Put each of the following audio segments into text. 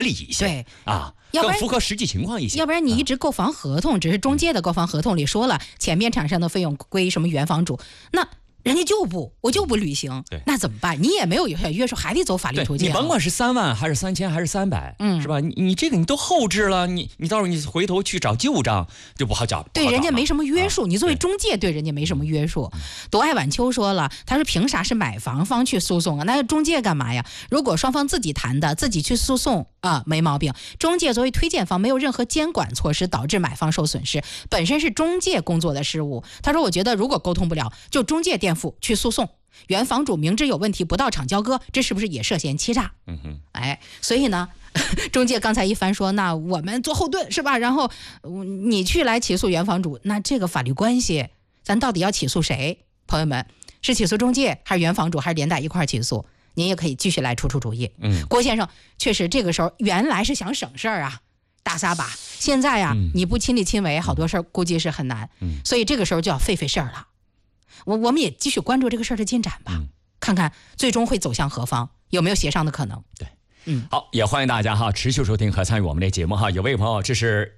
理一些， 对啊，更符合实际情况一些。 要不然你一直购房合同，只是中介的购房合同里说了前面厂商的费用归什么原房主，那人家我就不履行，那怎么办？你也没有有效约束，还得走法律途径。 你甭管是3万还是3000还是300，是吧？你这个你都后置了，你到时候你回头去找旧账就不好找。 对人家没什么约束，你作为中介对人家没什么约束。夺爱晚秋说了，他说凭啥是买房方去诉讼啊？那中介干嘛呀？如果双方自己谈的，自己去诉讼啊，没毛病。中介作为推荐方，没有任何监管措施，导致买方受损失，本身是中介工作的失误。他说，我觉得如果沟通不了，就中介垫付去诉讼。原房主明知有问题不到场交割，这是不是也涉嫌欺诈？所以呢，中介刚才一番说，那我们做后盾是吧？然后你去来起诉原房主，那这个法律关系，咱到底要起诉谁？朋友们，是起诉中介，还是原房主，还是连带一块起诉？您也可以继续来出主意。郭先生确实这个时候原来是想省事儿啊，大撒把。现在呀，你不亲力亲为，好多事儿估计是很难。所以这个时候就要费事儿了。我们也继续关注这个事儿的进展吧，看看最终会走向何方，有没有协商的可能。 对，好，也欢迎大家哈持续收听和参与我们的节目哈。有位朋友，这是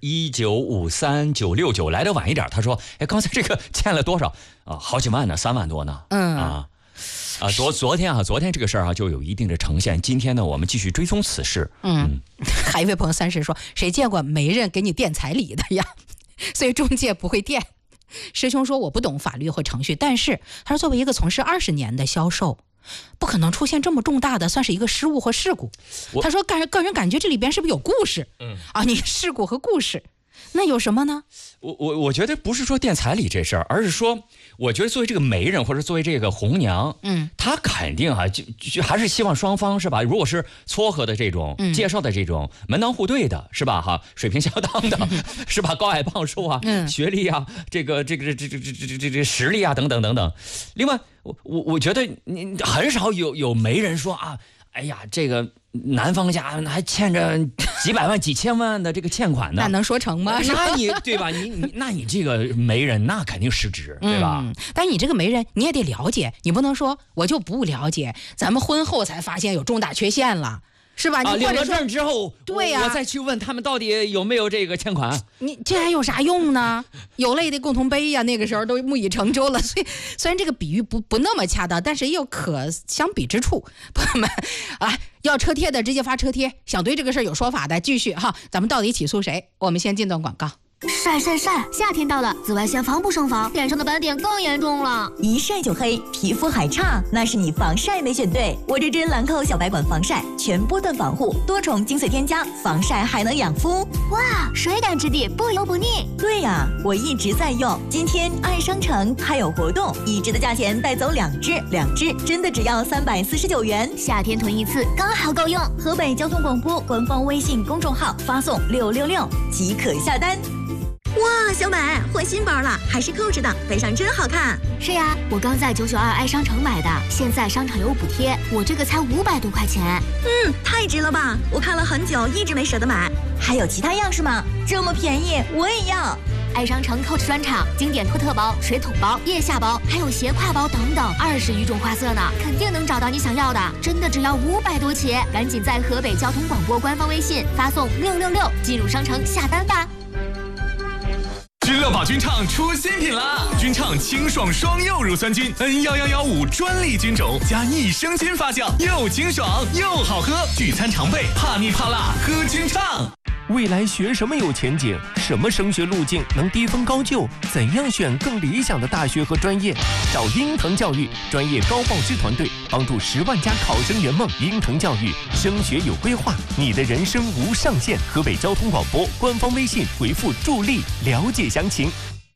1953969来的晚一点，他说，刚才这个欠了多少啊？好几万呢，3万多呢。昨天这个事儿啊就有一定的呈现。今天呢，我们继续追踪此事。 还有一位朋友30说，谁见过媒人给你垫彩礼的呀？所以中介不会垫。师兄说我不懂法律和程序，但是他说作为一个从事20年的销售，不可能出现这么重大的算是一个失误或事故。他说个人感觉这里边是不是有故事？你事故和故事那有什么呢？ 我觉得不是说垫彩礼这事儿，而是说我觉得作为这个媒人或者作为这个红娘，他肯定就还是希望双方是吧？如果是撮合的这种、介绍的这种门当户对的是吧？水平相当的是吧？高矮胖瘦啊，学历啊，这个实力啊等等等等。另外，我觉得你很少有媒人说啊，哎呀，这个男方家还欠着几百万、几千万的这个欠款呢， 那能说成吗？ 那你对吧？那你这个媒人那肯定失职，对吧？ 但是你这个媒人你也得了解，你不能说我就不了解，咱们婚后才发现有重大缺陷了。是吧？你领了证之后， 对呀， 我再去问他们到底有没有这个欠款， 你这还有啥用呢？有了也得共同背呀。那个时候都木已成舟了，所以虽然这个比喻不那么恰当，但是也有可相比之处。朋友们啊，要车贴的直接发车贴，想对这个事儿有说法的继续哈。咱们到底起诉谁？我们先进段广告。 晒！夏天到了，紫外线防不胜防，脸上的斑点更严重了。 一晒就黑，皮肤还差，那是你防晒没选对。我这支兰蔻小白管防晒，全波段防护，多重精粹添加，防晒还能养肤。 哇，水感质地，不油不腻。 对呀，我一直在用。今天爱商城还有活动，1支的价钱带走2支真的只要349元。 夏天囤一次刚好够用。 河北交通广播官方微信公众号发送666即可下单。哇，小美换新包了，还是Coach的，背上真好看。 是呀，我刚在992爱商城买的，现在商场有补贴，我这个才500多块钱。 太值了吧！我看了很久，一直没舍得买。还有其他样式吗？这么便宜，我也要。 爱商城 Coach 专场，经典托特包、水桶包、腋下包，还有斜挎包等等，20余种花色呢，肯定能找到你想要的。真的只要500多起，赶紧在河北交通广播官方微信发送666进入商城下单吧。 君乐宝菌畅出新品啦！菌畅清爽双柚乳酸菌 N1115专利菌种加益生菌发酵，又清爽又好喝，聚餐常备，怕腻怕辣喝菌畅。 未来学什么有前景？什么升学路径能低分高就？怎样选更理想的大学和专业？找鹰腾教育专业高报师团队，帮助10万家考生圆梦。鹰腾教育升学有规划，你的人生无上限。河北交通广播官方微信回复助力了解详情。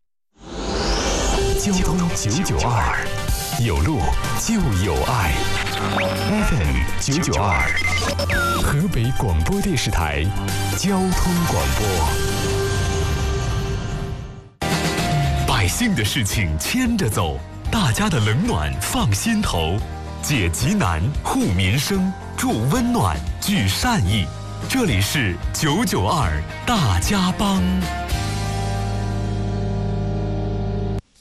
交通992，有路就有爱。FM 992，河北广播电视台交通广播。百姓的事情牵着走，大家的冷暖放心头，解急难护民生，助温暖聚善意。这里是992大家帮。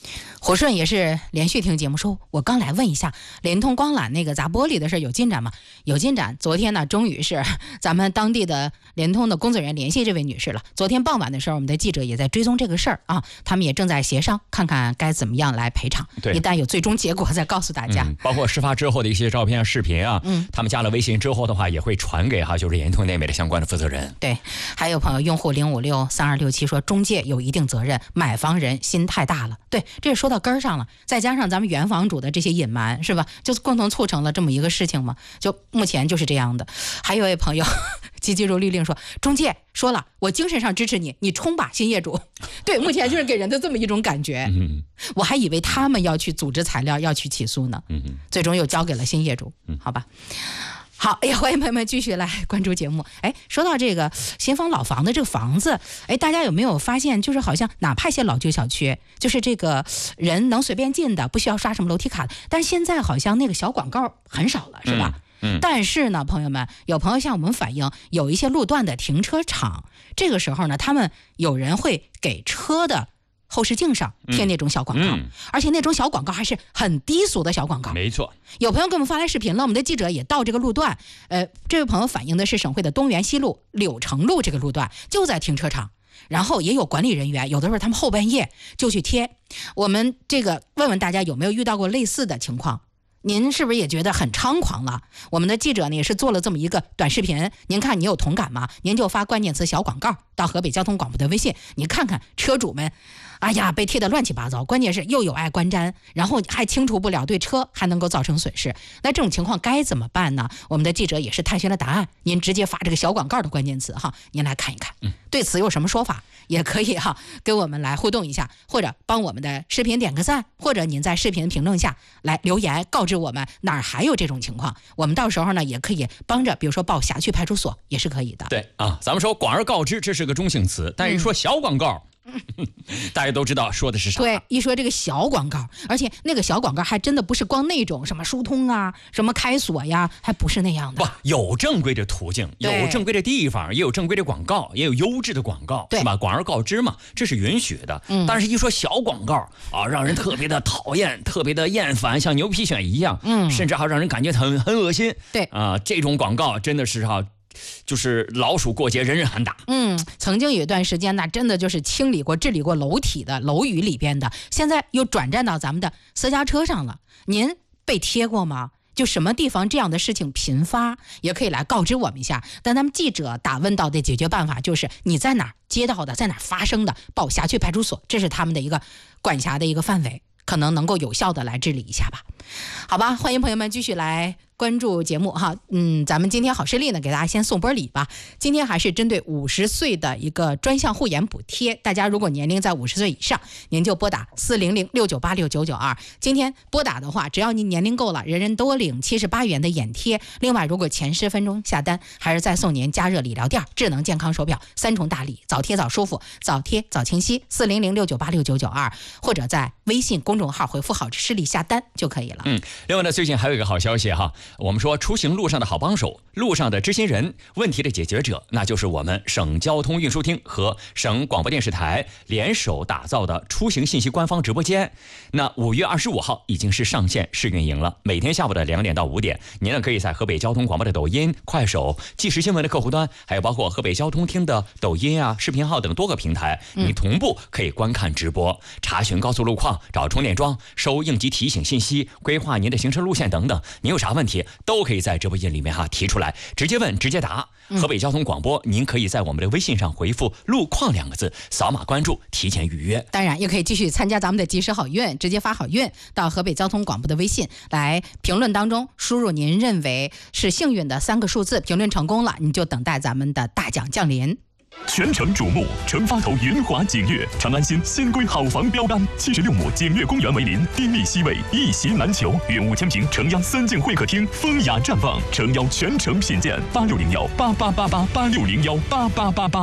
胡顺也是连续听节目说，我刚来问一下联通光缆那个砸玻璃的事有进展吗？有进展，昨天呢终于是咱们当地的联通的工作人员联系这位女士了。昨天傍晚的时候，我们的记者也在追踪这个事儿啊，他们也正在协商，看看该怎么样来赔偿。 对， 一旦有最终结果再告诉大家。 包括事发之后的一些照片、视频啊，他们加了微信之后的话，也会传给就是联通那边的相关的负责人。 对，还有朋友用户0563267说，中介有一定责任，买房人心太大了。对，这也说到根儿上了，再加上咱们原房主的这些隐瞒，是吧？就共同促成了这么一个事情嘛。就目前就是这样的。还有一位朋友急急如律令说，中介说了，我精神上支持你，你冲吧，新业主。对，目前就是给人的这么一种感觉。我还以为他们要去组织材料要去起诉呢，最终又交给了新业主。好吧。好，哎呀，欢迎朋友们继续来关注节目。哎，说到这个新房老房的这个房子，哎，大家有没有发现，就是好像哪怕一些老旧小区，就是这个人能随便进的，不需要刷什么楼梯卡的，但是现在好像那个小广告很少了，是吧？但是呢，朋友们，有朋友向我们反映，有一些路段的停车场，这个时候呢，他们有人会给车的后视镜上贴那种小广告，而且那种小广告还是很低俗的小广告。 没错， 有朋友给我们发来视频了，我们的记者也到这个路段。这位朋友反映的是省会的东源西路、柳城路这个路段，就在停车场。然后也有管理人员，有的时候他们后半夜就去贴。我们这个问问大家有没有遇到过类似的情况？您是不是也觉得很猖狂了？我们的记者呢也是做了这么一个短视频，您看你有同感吗？您就发关键词小广告到河北交通广播的微信，你看看车主们，哎呀，被贴得乱七八糟，关键是又有碍观瞻，然后还清除不了，对车还能够造成损失。那这种情况该怎么办呢？我们的记者也是探寻了答案，您直接发这个小广告的关键词哈，您来看一看，对此有什么说法？也可以跟我们来互动一下，或者帮我们的视频点个赞，或者您在视频评论下来留言告知我们哪儿还有这种情况，我们到时候呢也可以帮着，比如说报辖区派出所也是可以的。 对啊，咱们说广而告之，这是个中性词，但一说小广告。大家都知道说的是啥。 对，一说这个小广告，而且那个小广告还真的不是光那种什么疏通啊、什么开锁呀，还不是那样的。 不，有正规的途径，有正规的地方，也有正规的广告，也有优质的广告，是吧？广而告之嘛，这是允许的。但是一说小广告啊，让人特别的讨厌，特别的厌烦，像牛皮癣一样，甚至还让人感觉很恶心。 对啊，这种广告真的是就是老鼠过街，人人喊打。 曾经有一段时间呢，真的就是治理过楼体的楼宇里边的，现在又转战到咱们的私家车上了。您被贴过吗？就什么地方这样的事情频发，也可以来告知我们一下。但咱们记者打问到的解决办法就是你在哪儿接到的，在哪儿发生的，报辖区派出所，这是他们的一个管辖的一个范围，可能能够有效的来治理一下吧。好吧，欢迎朋友们继续来关注节目哈。咱们今天好视力呢，给大家先送波礼吧。今天还是针对50岁的一个专项护眼补贴，大家如果年龄在50岁以上，您就拨打40069869992。今天拨打的话，只要您年龄够了，人人都领78元的眼贴。另外，如果前10分钟下单，还是再送您加热理疗垫、智能健康手表3重大礼，早贴早舒服，早贴早清晰。40069869992，或者在微信公众号回复好视力下单就可以了。 另外呢，最近还有一个好消息哈，我们说出行路上的好帮手，路上的知心人，问题的解决者，那就是我们省交通运输厅和省广播电视台联手打造的出行信息官方直播间。那5月25号已经是上线试运营了，每天下午的2点到5点，您呢可以在河北交通广播的抖音、快手、即时新闻的客户端，还有包括河北交通厅的抖音啊、视频号等多个平台，你同步可以观看直播，查询高速路况，找充电桩，收应急提醒信息，规划您的行车路线等等。您有啥问题都可以在直播间里面提出来，直接问直接答。河北交通广播，您可以在我们的微信上回复路况2个字，扫码关注，提前预约。 当然也可以继续参加咱们的及时好运，直接发好运到河北交通广播的微信来评论当中输入您认为是幸运的3个数字，评论成功了，你就等待咱们的大奖降临。 全城瞩目，成发头云华景悦，长安新新规好房标杆，76亩景悦公园为邻，地利西位，一席难求。约5000平城央3进会客厅，风雅绽放，诚邀全城品鉴。8601888886018888。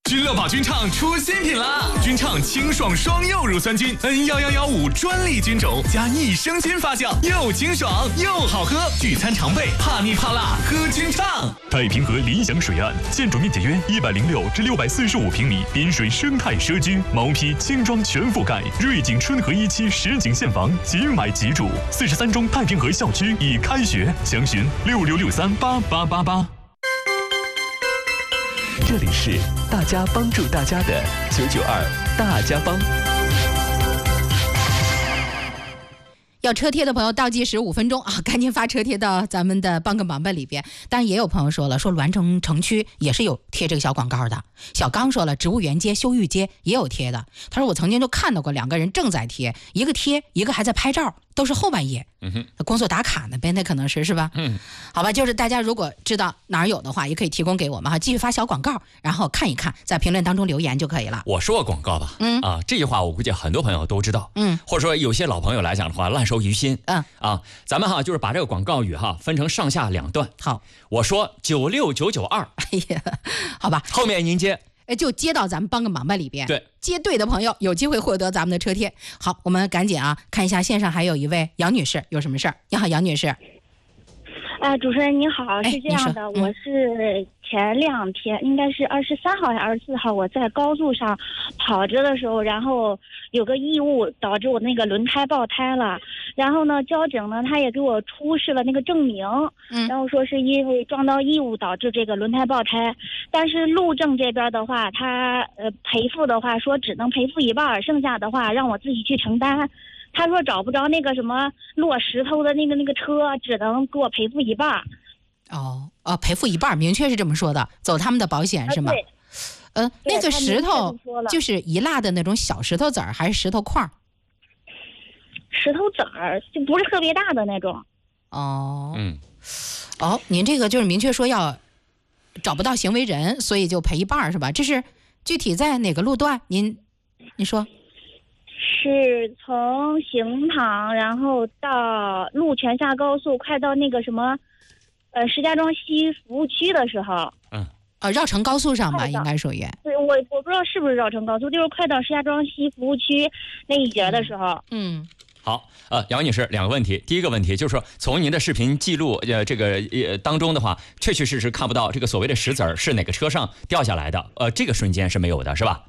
君乐宝君唱出新品啦！君唱清爽双柚乳酸菌 N11115专利菌种加益生菌发酵，又清爽又好喝。聚餐常备，怕腻怕辣喝君唱。 太平河理想水岸，建筑面积约106至645平米，滨水生态社区，毛坯轻装全覆盖。瑞景春和1期实景现房，即买即住。43中太平河校区已开学，详询6663888888。这里是大家帮助大家的992大家帮。 要车贴的朋友倒计时5分钟啊，赶紧发车贴到咱们的帮个忙吧里边。当然也有朋友说了，说栾城城区也是有贴这个小广告的。小刚说了，植物园街、修育街也有贴的。他说我曾经就看到过2个人正在贴，一个贴，一个还在拍照，都是后半夜。工作打卡呢呗，那可能是吧？好吧，就是大家如果知道哪儿有的话，也可以提供给我们哈，继续发小广告，然后看一看，在评论当中留言就可以了。 我说广告吧，这句话我估计很多朋友都知道，或者说有些老朋友来讲的话，烂熟于心，咱们就是把这个广告语分成上下2段。 好， 我说96992， 哎呀，好吧， 后面您接。 就接到咱们帮个忙吧里边， 对， 接对的朋友有机会获得咱们的车贴。好，我们赶紧看一下线上还有一位杨女士，有什么事儿？你好，杨女士。 主持人你好，是这样的，我是前2天，应该是23号还是24号，我在高速上跑着的时候，然后有个异物导致我那个轮胎爆胎了，然后呢，交警呢他也给我出示了那个证明，然后说是因为撞到异物导致这个轮胎爆胎，但是路政这边的话，他赔付的话说只能赔付一半，剩下的话让我自己去承担。他说找不着那个什么落石头的那个车，只能给我赔付一半。 赔付一半，明确是这么说的，走他们的保险是吗？ 对。 那个石头就是一蜡的那种小石头子儿，还是石头块儿？ 石头子儿，就不是特别大的那种。 您这个就是明确说要找不到行为人，所以就赔一半是吧？这是具体在哪个路段？您说。 是从行堂，然后到路泉下高速，快到那个什么，石家庄西服务区的时候。 绕城高速上吧，应该属于。 对，我不知道是不是绕城高速，就是快到石家庄西服务区那一节的时候。 好，杨女士，2个问题。第一个问题就是说，从您的视频记录这个当中的话，确确实实看不到这个所谓的石子儿是哪个车上掉下来的，这个瞬间是没有的，是吧？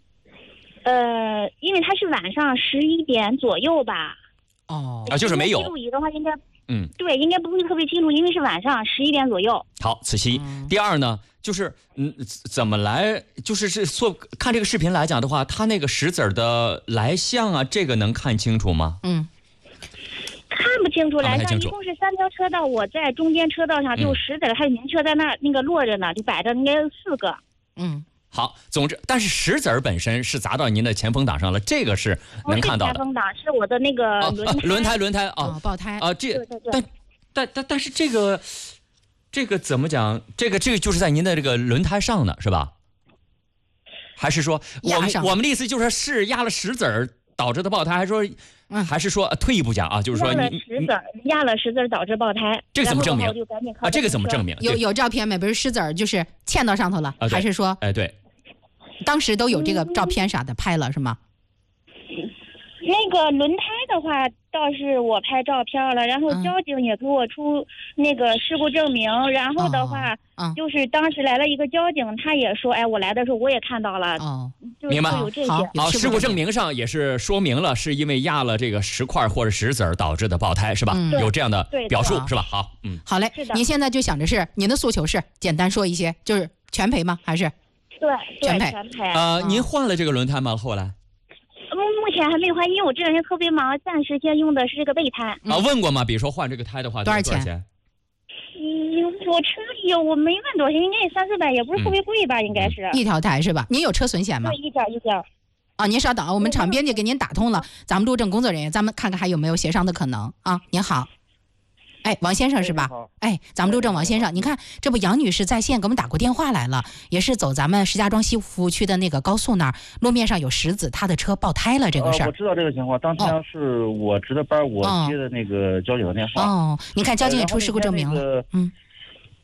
因为它是晚上11点左右吧。 就是没有。 记录仪的话应该，对，应该不会特别清楚，因为是晚上11点左右。 好，此其一。第二呢，就是怎么来，就是看这个视频来讲的话，它那个石子儿的来向这个能看清楚吗？ 看不清楚，来向一共是3条车道，我在中间车道上，就石子儿还有明确在那个落着呢，就摆着应该有4个。 好，总之，但是石子儿本身是砸到您的前风挡上了，这个是能看到的。 前风挡是我的那个轮胎爆胎但是这个怎么讲？这个就是在您的这个轮胎上呢，是吧？还是说我们的意思就是说是压了石子儿导致的爆胎，还是说退一步讲就是说压了石子儿导致爆胎， 这个怎么证明？这个怎么证明？ 有照片没？不是石子儿就是嵌到上头了，还是说？ 对。 当时都有这个照片啥的拍了是吗？ 那个轮胎的话倒是我拍照片了，然后交警也给我出那个事故证明，然后的话就是当时来了一个交警，他也说我来的时候我也看到了。 明白。 有这些。 好，事故证明上也是说明了是因为压了这个石块或者石子儿导致的爆胎，是吧？有这样的表述是吧？好， 好嘞。您现在就想着是您的诉求是简单说一些，就是全赔吗？还是？ 对， 全赔。 您换了这个轮胎吗？后来？ 目前还没换，因为我这两天特别忙，暂时先用的是这个备胎。 问过吗？比如说换这个胎的话， 多少钱？ 我车里我没问多少钱，应该也300-400，也不是特别贵吧？应该是一条胎是吧？您有车损险吗？ 对，一条。 您稍等，我们场编辑给您打通了，咱们路政工作人员，咱们看看还有没有协商的可能啊。您好。王先生是吧？咱们路政王先生，你看这不杨女士在线给我们打过电话来了，也是走咱们石家庄西服务区的那个高速那儿，路面上有石子，她的车爆胎了这个事儿。 我知道这个情况，当天是我值的班，我接的那个交警的电话。 你看交警也出事故证明了。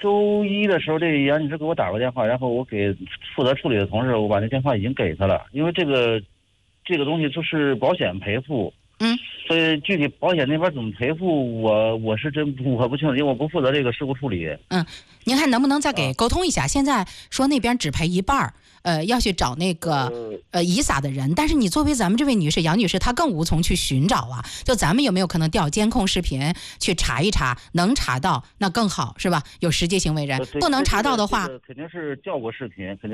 周一的时候，这杨女士给我打过电话，然后我给负责处理的同事，我把那电话已经给他了，因为这个东西就是保险赔付。所以具体保险那边怎么赔付，我是真我不清楚，因为我不负责这个事故处理。 您看能不能再给沟通一下？现在说那边只赔一半要去找那个遗撒的人，但是你作为咱们这位女士杨女士，她更无从去寻找啊。就咱们有没有可能调监控视频去查一查？能查到那更好是吧？有实际行为人，不能查到的话， 肯定是调过视频，肯定。